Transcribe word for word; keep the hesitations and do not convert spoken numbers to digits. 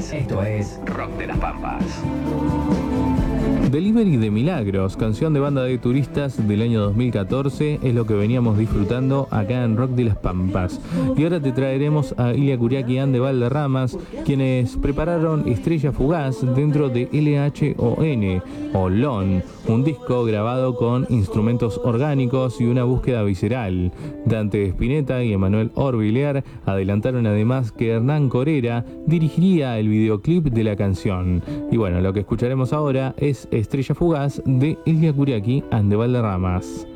Pampas. Esto es Rock de las Pampas. Delivery de Milagros, canción de Banda de Turistas del año dos mil catorce, es lo que veníamos disfrutando acá en Rock de las Pampas. Y ahora te traeremos a Ilia Kuriaki and de Valderramas, quienes prepararon Estrella Fugaz dentro de L H O N, o L O N, un disco grabado con instrumentos orgánicos y una búsqueda visceral. Dante Spinetta y Emanuel Orbilier adelantaron además que Hernán Corera dirigiría el videoclip de la canción. Y bueno, lo que escucharemos ahora es Estrella Fugaz de Ilia Kuriaki and de Valderramas.